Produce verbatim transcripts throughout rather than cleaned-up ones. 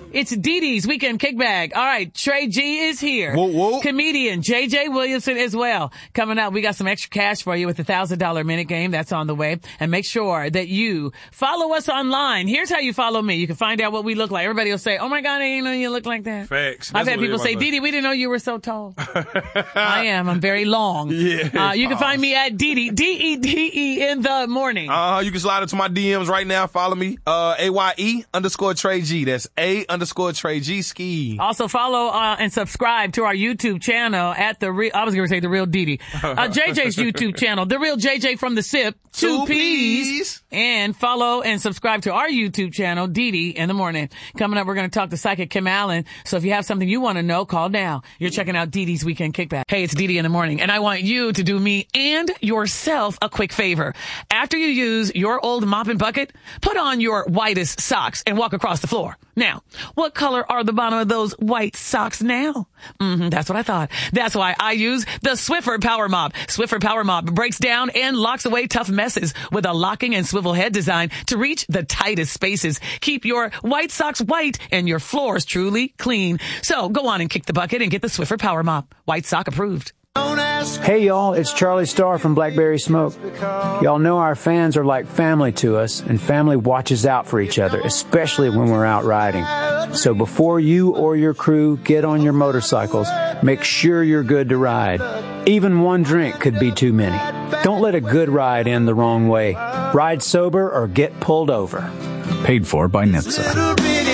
It's Dee Dee's Weekend Kickback. All right, Trey G is here. Whoa, whoa. Comedian J J Williamson as well. Coming up, we got some extra cash for you with the one thousand dollars minute game. That's on the way. And make sure that you follow us online. Here's how you follow me. You can find out what we look like. Everybody will say, oh my God, I didn't know you look like that. Facts. I've That's had what people say, everybody Dee Dee, we didn't know you were so tall. I am. I'm very long. Yeah. Uh, you can find me at Dee Dee, D E D E in the morning. Uh, you can slide into my D Ms right now. Follow me. Uh, A Y E underscore Trey G. That's A underscore Trey G ski. Also follow uh, and subscribe to our YouTube channel at the real, I was going to say the real Dee Dee. Uh, J J's YouTube channel, the real J J from the Sip, two, Two P's. P's. And follow and subscribe to our YouTube channel, Dee Dee in the morning. Coming up, we're going to talk to psychic Kim Allen. So if you have something you want to know, call now. You're checking out Dee Dee's Weekend Kickback. Hey, it's Dee Dee in the morning, and I want you to do me and yourself a quick favor. After you use your old mop and bucket, put on your whitest socks and walk across the floor. Now, what color are the bottom of those white socks now? Mm-hmm, that's what I thought. That's why I use the Swiffer Power Mop. Swiffer Power Mop breaks down and locks away tough messes with a locking and swivel head design to reach the tightest spaces. Keep your white socks white and your floors truly clean. So go on and kick the bucket and get the Swiffer Power Mop. White sock approved. Hey y'all, it's Charlie Starr from Blackberry Smoke. Y'all know our fans are like family to us, and family watches out for each other, especially when we're out riding. So before you or your crew get on your motorcycles, make sure you're good to ride. Even one drink could be too many. Don't let a good ride end the wrong way. Ride sober or get pulled over. Paid for by N H T S A.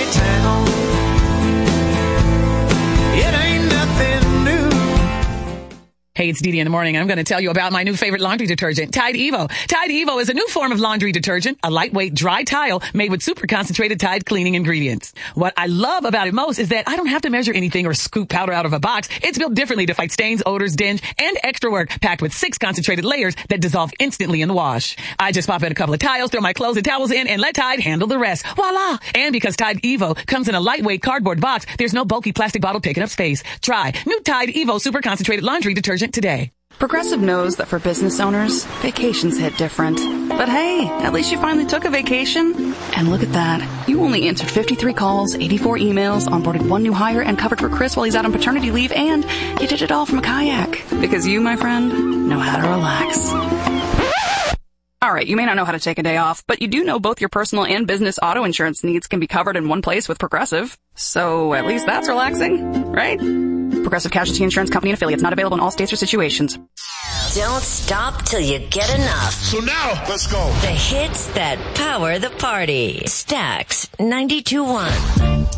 Hey, it's Dee Dee in the morning, and I'm going to tell you about my new favorite laundry detergent, Tide Evo. Tide Evo is a new form of laundry detergent, a lightweight dry tile made with super concentrated Tide cleaning ingredients. What I love about it most is that I don't have to measure anything or scoop powder out of a box. It's built differently to fight stains, odors, dinge, and extra work, packed with six concentrated layers that dissolve instantly in the wash. I just pop in a couple of tiles, throw my clothes and towels in, and let Tide handle the rest. Voila! And because Tide Evo comes in a lightweight cardboard box, there's no bulky plastic bottle taking up space. Try new Tide Evo super concentrated laundry detergent today. Progressive knows that for business owners, vacations hit different. But hey, at least you finally took a vacation. And look at that. You only answered fifty-three calls, eighty-four emails, onboarded one new hire, and covered for Chris while he's out on paternity leave, and you did it all from a kayak. Because you, my friend, know how to relax. Alright, you may not know how to take a day off, but you do know both your personal and business auto insurance needs can be covered in one place with Progressive. So at least that's relaxing, right? Progressive Casualty Insurance Company and affiliates, not available in all states or situations. Don't stop till you get enough. So now, let's go. The hits that power the party. Stax ninety-two point one.